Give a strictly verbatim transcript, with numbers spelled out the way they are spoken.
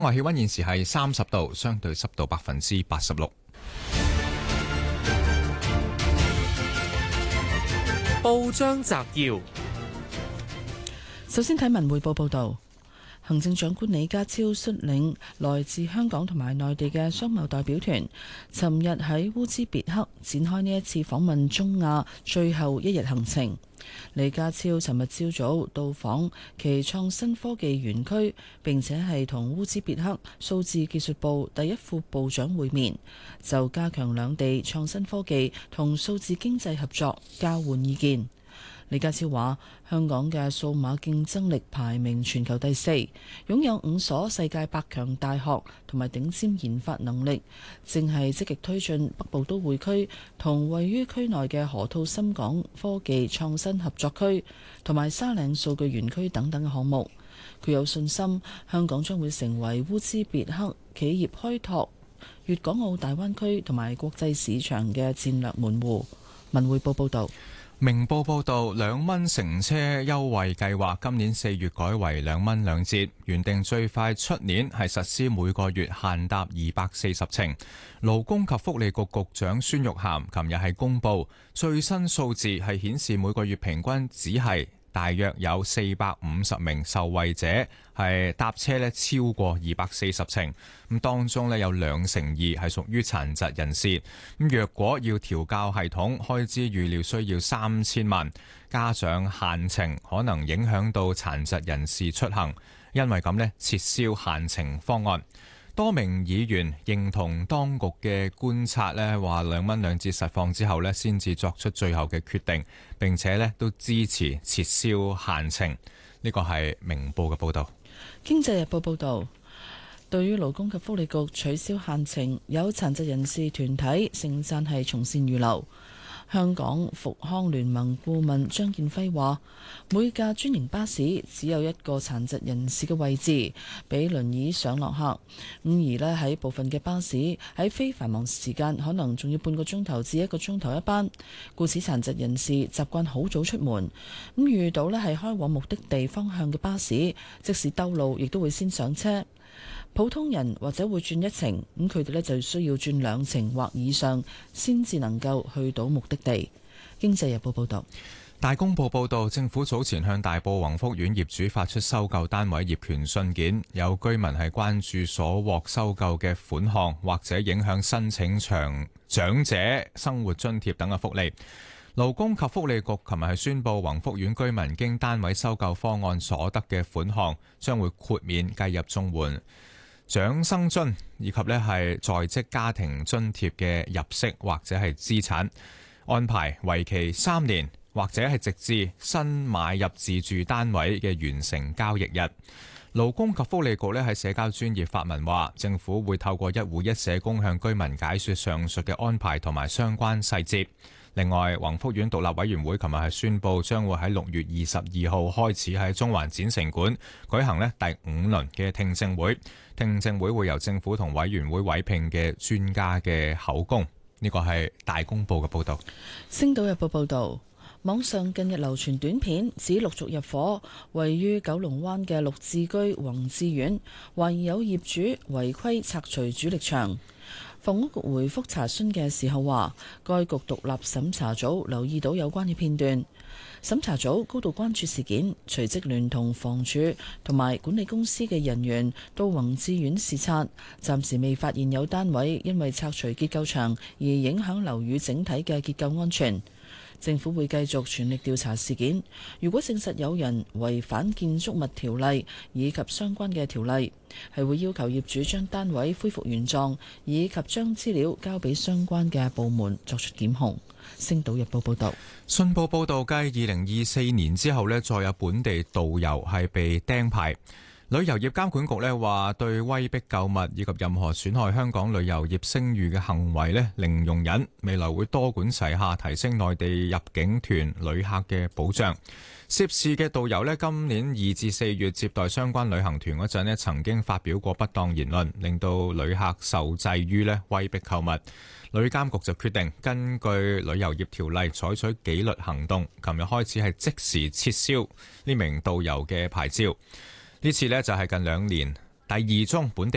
外氣溫現時係三十度，相對濕度百分之八十六。 報章摘要， 首先睇文匯報報道。行政長官李家超率領來自香港同埋內地嘅商貿代表團，尋日喺烏茲別克展開呢一次訪問中亞最後一日行程。李家超尋日朝早到訪其創新科技園區，並且係同烏茲別克數字技術部第一副部長會面，就加強兩地創新科技同數字經濟合作交換意見。李家超話：香港嘅數碼競爭力排名全球第四，擁有五所世界百強大學同埋頂尖研發能力，正係積極推進北部都會區同位於區內嘅河套深港科技創新合作區同埋沙嶺數據園區等等嘅項目。佢有信心，香港將會成為烏茲別克企業開拓粵港澳大灣區同埋國際市場嘅戰略門戶。文匯報報導。 明報報道，兩蚊乘車優惠計劃今年四月改為兩蚊兩折，原定最快出年係實施每個月限搭二百四十程。勞工及福利局局長孫玉菡琴日係公布最新數字，係顯示每個月平均只係大約有四百五十名受惠者係搭車咧超過二百四十程，咁當中咧有兩成二係屬於殘疾人士。咁若果要調校系統，開支預料需要三千萬，加上限程可能影響到殘疾人士出行，因為咁咧撤銷限程方案。多名議員認同當局嘅觀察咧，話兩蚊兩折實況之後咧，先至作出最後嘅決定，並且咧都支持撤銷限程。呢個係明報嘅報導。 經濟日報報導，對於勞工及福利局取消限程，有殘疾人士團體盛讚係從善如流。香港復康聯盟顧問張建輝話：每架專營巴士只有一個殘疾人士嘅位置，俾輪椅上落客。咁而呢喺部分嘅巴士喺非繁忙時間，可能仲要半個鐘頭至一個鐘頭一班，故此殘疾人士習慣好早出門。咁遇到呢係開往目的地方向嘅巴士，即使兜路，亦都會先上車。普通人或者會轉一程，咁佢哋呢就需要轉兩程或以上，先至能夠去到目的地。經濟日報報道。 大公報報導，政府早前向大埔宏福苑業主發出收購單位業權信件，有居民係關注所獲收購嘅款項或者影響申請長長者生活津貼等嘅福利。勞工及福利局琴日係宣布，宏福苑居民經單位收購方案所得嘅款項將會豁免計入綜援、長生津以及咧係在職家庭津貼嘅入息或者係資產，安排為期三年，或者係直至新買入自住單位嘅完成交易日。勞工及福利局咧喺社交專頁發文話，政府會透過一戶一社工向居民解說上述嘅安排同埋相關細節。另外，宏福苑獨立委員會琴日係宣布，將會喺六月二十二號開始喺中環展城館舉行咧第五輪嘅聽證會。聽證會會由政府同委員會委聘嘅專家嘅口供。呢個係大公報嘅報導。 星島日報報導。網上近日流傳短片，指陸續入伙位於九龍灣嘅綠置居宏志苑，懷疑有業主違規拆除主力牆。房屋局回覆查詢嘅時候話，該局獨立審查組留意到有關嘅片段，審查組高度關注事件，隨即聯同房署同埋管理公司嘅人員到宏志苑視察，暫時未發現有單位因為拆除結構牆而影響樓宇整體嘅結構安全。政府會繼續全力調查事件，如果證實有人違反建築物條例以及相關嘅條例，係會要求業主將單位恢復原狀，以及將資料交俾相關嘅部門作出檢控。星島日報報道。 信報報導，繼二零二四年之後呢，再有本地導遊係被釘牌。旅遊業監管局呢話，對威逼購物以及任何損害香港旅遊業聲譽嘅行為呢，零容忍。未來會多管齊下，提升內地入境團旅客嘅保障。涉事嘅導遊呢，今年二至四月接待相關旅行團嗰陣呢，曾經發表過不當言論，令到旅客受制於呢威逼購物。旅監局就決定根據旅遊業條例採取紀律行動，琴日開始係即時撤銷呢名導遊嘅牌照。呢次呢，就係近兩年第二宗本地